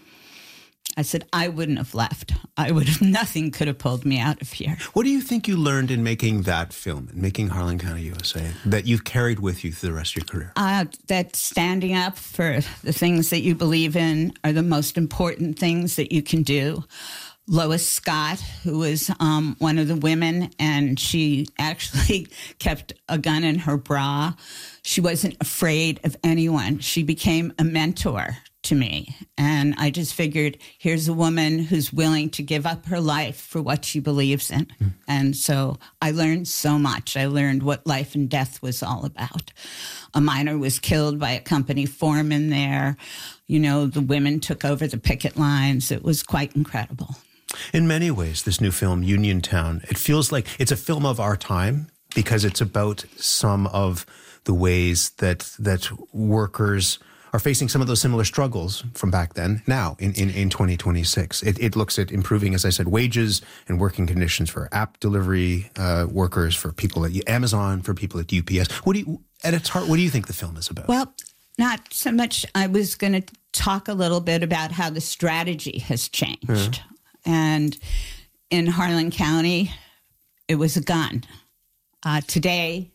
I said, I wouldn't have left. I would have, nothing could have pulled me out of here. What do you think you learned in making that film, in making Harlan County, U S A, that you've carried with you through the rest of your career? Uh, that standing up for the things that you believe in are the most important things that you can do. Lois Scott, who was um, one of the women, and she actually kept a gun in her bra. She wasn't afraid of anyone. She became a mentor to me. And I just figured, here's a woman who's willing to give up her life for what she believes in. Mm. And so I learned so much. I learned what life and death was all about. A miner was killed by a company foreman there. You know, the women took over the picket lines. It was quite incredible. In many ways, this new film, Uniontown, it feels like it's a film of our time because it's about some of the ways that that workers are facing some of those similar struggles from back then, now in, in, in twenty twenty-six. It, it looks at improving, as I said, wages and working conditions for app delivery uh, workers, for people at Amazon, for people at U P S. What do you, at its heart, what do you think the film is about? Well, not so much. I was going to talk a little bit about how the strategy has changed. Yeah. And in Harlan County, it was a gun. Uh, today,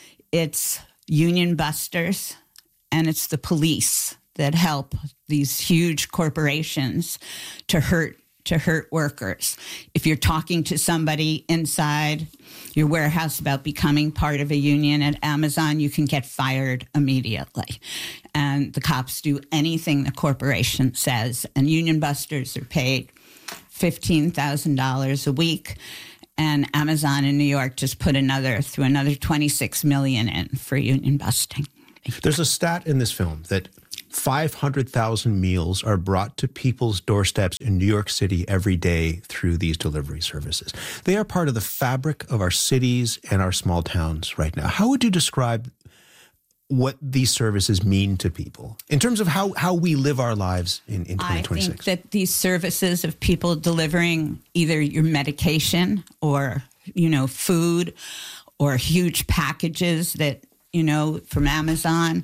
it's union busters and it's the police that help these huge corporations to hurt to hurt workers. If you're talking to somebody inside your warehouse about becoming part of a union at Amazon, you can get fired immediately. And the cops do anything the corporation says. And union busters are paid fifteen thousand dollars a week. And Amazon in New York just put another, through another twenty-six million dollars in for union busting. There's a stat in this film that five hundred thousand meals are brought to people's doorsteps in New York City every day through these delivery services. They are part of the fabric of our cities and our small towns right now. How would you describe what these services mean to people in terms of how, how we live our lives in, in twenty twenty-six? I think that these services of people delivering either your medication or, you know, food or huge packages that, you know, from Amazon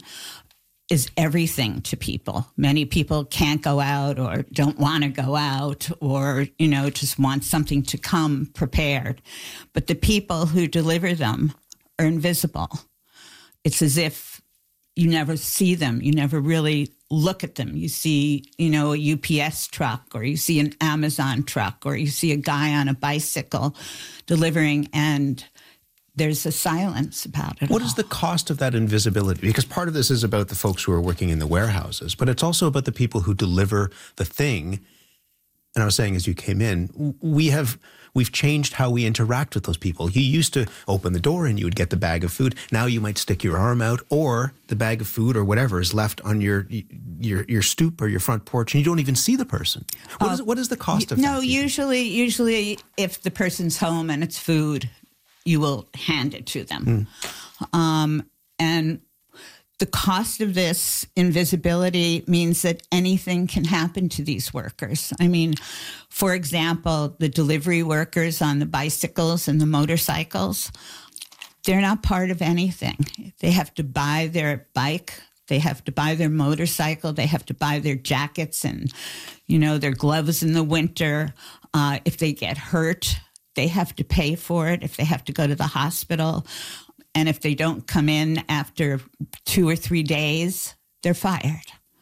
is everything to people. Many people can't go out or don't want to go out or, you know, just want something to come prepared. But the people who deliver them are invisible. It's as if you never see them. You never really look at them. You see, you know, a U P S truck or you see an Amazon truck or you see a guy on a bicycle delivering, and there's a silence about it. What all. is the cost of that invisibility? Because part of this is about the folks who are working in the warehouses, but it's also about the people who deliver the thing. And I was saying as you came in, we have we've changed how we interact with those people. You used to open the door and you would get the bag of food. Now you might stick your arm out, or the bag of food or whatever is left on your your your stoop or your front porch, and you don't even see the person. What Uh, is what is the cost of no, that? usually, usually if the person's home and it's food, you will hand it to them. Mm. Um, and the cost of this invisibility means that anything can happen to these workers. I mean, for example, the delivery workers on the bicycles and the motorcycles, they're not part of anything. They have to buy their bike, they have to buy their motorcycle, they have to buy their jackets and, you know, their gloves in the winter. Uh, if they get hurt, they have to pay for it. If they have to go to the hospital, and if they don't come in after two or three days, they're fired.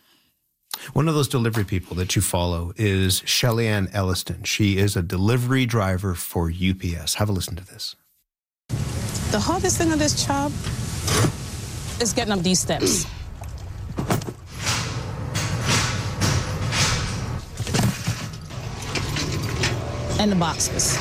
One of those delivery people that you follow is Shelly-Ann Elliston. She is a delivery driver for U P S. Have a listen to this. The hardest thing on this job is getting up these steps. And the boxes.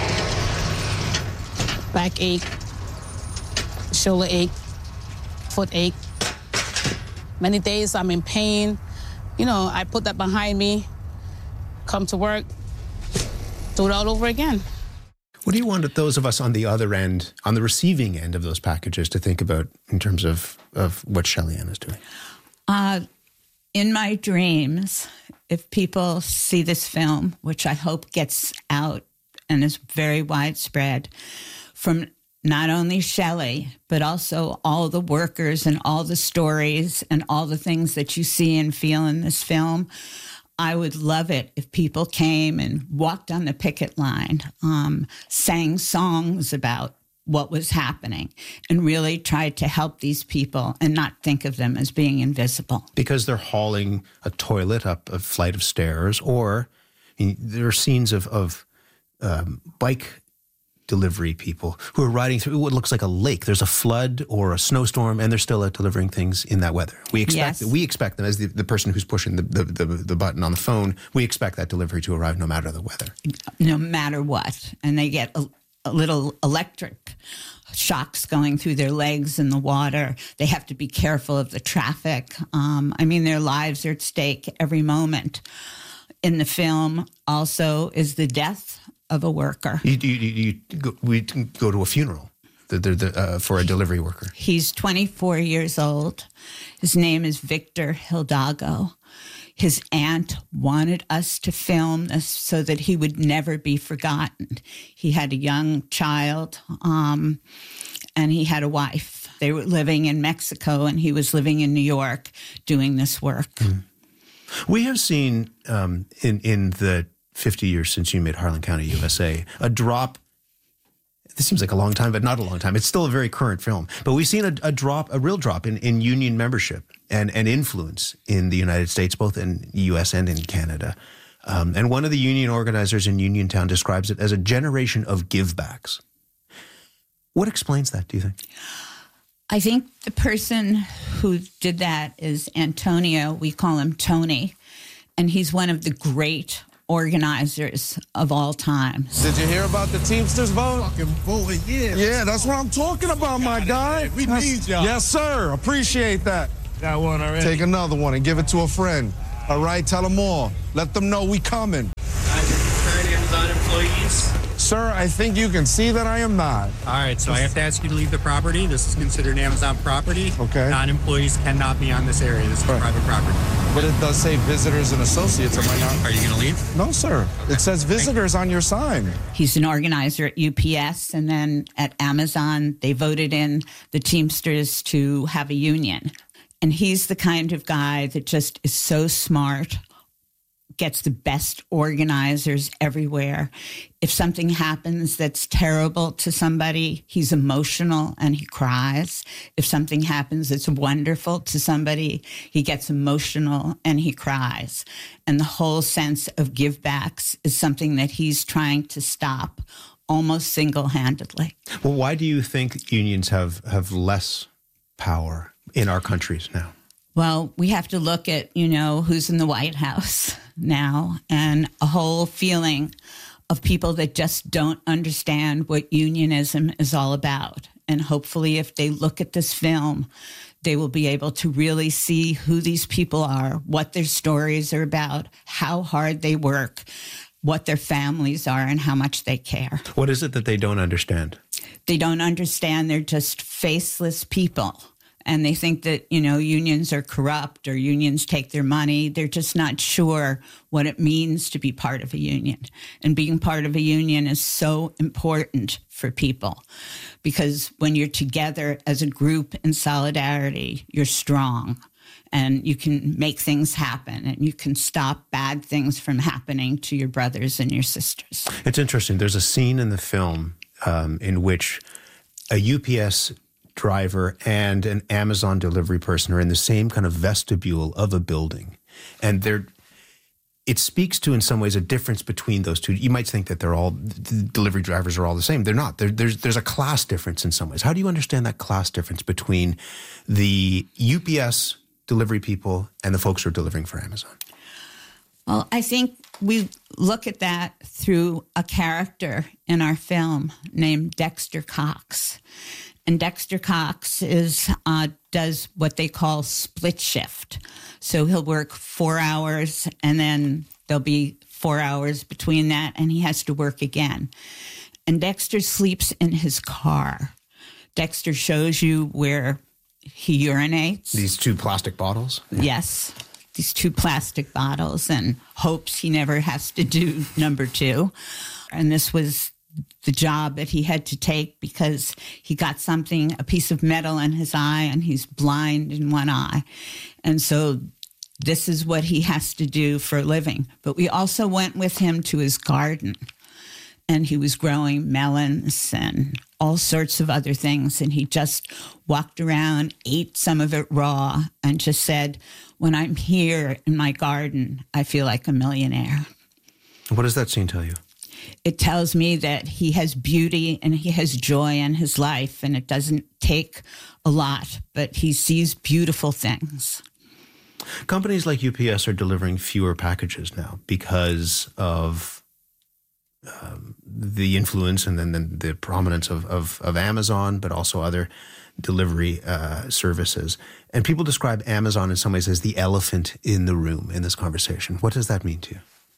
Backache, shoulder ache, foot ache. Many days I'm in pain. You know, I put that behind me, come to work, do it all over again. What do you want those of us on the other end, on the receiving end of those packages, to think about in terms of, of what Shelly-Ann is doing? Uh, in my dreams, if people see this film, which I hope gets out and is very widespread, from not only Shelley, but also all the workers and all the stories and all the things that you see and feel in this film, I would love it if people came and walked on the picket line, um, sang songs about what was happening, and really tried to help these people and not think of them as being invisible. Because they're hauling a toilet up a flight of stairs, or I mean, there are scenes of, of um, bike delivery people who are riding through what looks like a lake. There's a flood or a snowstorm, and they're still uh, delivering things in that weather. We expect Yes. we expect them, as the, the person who's pushing the, the, the, the button on the phone, we expect that delivery to arrive no matter the weather. No matter what. And they get a, a little electric shocks going through their legs in the water. They have to be careful of the traffic. Um, I mean, their lives are at stake every moment. In the film also is the death of a worker. You, you, you, you go, we go to a funeral the, the, the, uh, for a delivery worker. He's twenty-four years old. His name is Victor Hidalgo. His aunt wanted us to film this so that he would never be forgotten. He had a young child, um, and he had a wife. They were living in Mexico, and he was living in New York doing this work. Mm. We have seen um, in in the fifty years since you made Harlan County, U S A. A drop, this seems like a long time, but not a long time. It's still a very current film. But we've seen a, a drop, a real drop in, in union membership and, and influence in the United States, both in the U S and in Canada. Um, and one of the union organizers in Uniontown describes it as a generation of givebacks. What explains that, do you think? I think the person who did that is Antonio. We call him Tony. And he's one of the great organizers of all time. Did you hear about the Teamsters vote? Fucking vote, yeah. Yeah, that's what I'm talking about, my guy. We That's, need y'all. Yes, sir. Appreciate that. Got one already. Take another one and give it to a friend. All right, tell them all. Let them know we coming. Current Amazon employees. Sir, I think you can see that I am not. All right, so I have to ask you to leave the property. This is considered Amazon property. Okay. Non-employees cannot be on this area. This is Right. private property. But it does say visitors and associates. Am I not? Are you going to leave? No, sir. It says visitors on your sign. He's an organizer at U P S, and then at Amazon, they voted in the Teamsters to have a union. And he's the kind of guy that just is so smart, gets the best organizers everywhere. If something happens that's terrible to somebody, he's emotional and he cries. If something happens that's wonderful to somebody, he gets emotional and he cries. And the whole sense of givebacks is something that he's trying to stop almost single-handedly. Well, why do you think unions have, have less power in our countries now? Well, we have to look at, you know, who's in the White House now, and a whole feeling of people that just don't understand what unionism is all about. And hopefully if they look at this film, they will be able to really see who these people are, what their stories are about, how hard they work, what their families are, and how much they care. What is it that they don't understand? They don't understand they're just faceless people. And they think that, you know, unions are corrupt or unions take their money. They're just not sure what it means to be part of a union. And being part of a union is so important for people because when you're together as a group in solidarity, you're strong and you can make things happen and you can stop bad things from happening to your brothers and your sisters. It's interesting. There's a scene in the film um, in which a U P S driver and an Amazon delivery person are in the same kind of vestibule of a building. And they're, it speaks to, in some ways, a difference between those two. You might think that they're all, the delivery drivers are all the same. They're not. There, there's, there's a class difference in some ways. How do you understand that class difference between the U P S delivery people and the folks who are delivering for Amazon? Well, I think we look at that through a character in our film named Dexter Cox. And Dexter Cox is uh, does what they call split shift. So he'll work four hours and then there'll be four hours between that and he has to work again. And Dexter sleeps in his car. Dexter shows you where he urinates. These two plastic bottles? Yes, these two plastic bottles, and hopes he never has to do number two. And this was the job that he had to take because he got something, a piece of metal in his eye, and he's blind in one eye. And so this is what he has to do for a living. But we also went with him to his garden, and he was growing melons and all sorts of other things. And he just walked around, ate some of it raw, and just said, when I'm here in my garden, I feel like a millionaire. What does that scene tell you? It tells me that he has beauty and he has joy in his life, and it doesn't take a lot, but he sees beautiful things. Companies like U P S are delivering fewer packages now because of um, the influence and then the, the prominence of, of, of Amazon, but also other delivery uh, services. And people describe Amazon in some ways as the elephant in the room in this conversation. What does that mean to you?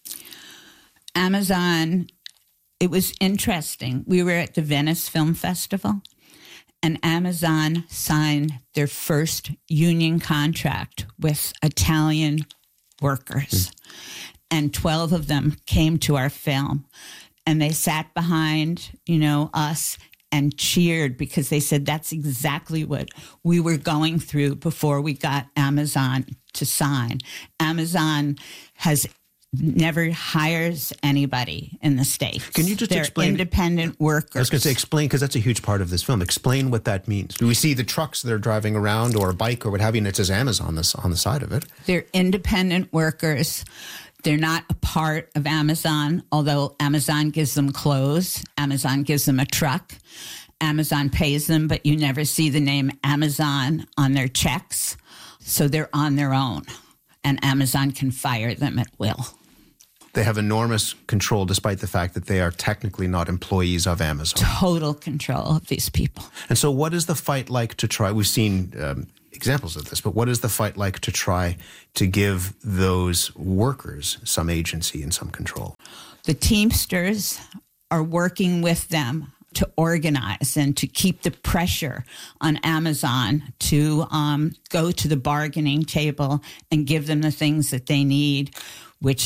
Amazon, it was interesting. We were at the Venice Film Festival, and Amazon signed their first union contract with Italian workers. Mm. And twelve of them came to our film, and they sat behind, you know, us and cheered because they said that's exactly what we were going through before we got Amazon to sign. Amazon has never hires anybody in the States. Can you just They're explain? independent workers. I was going to say, explain, because that's a huge part of this film. Explain what that means. Do we see the trucks that are driving around or a bike or what have you, and it says Amazon on the, on the side of it? They're independent workers. They're not a part of Amazon, although Amazon gives them clothes. Amazon gives them a truck. Amazon pays them, but you never see the name Amazon on their checks. So they're on their own, and Amazon can fire them at will. They have enormous control despite the fact that they are technically not employees of Amazon. Total control of these people. And so what is the fight like to try? We've seen um, examples of this, but what is the fight like to try to give those workers some agency and some control? The Teamsters are working with them to organize and to keep the pressure on Amazon to um, go to the bargaining table and give them the things that they need.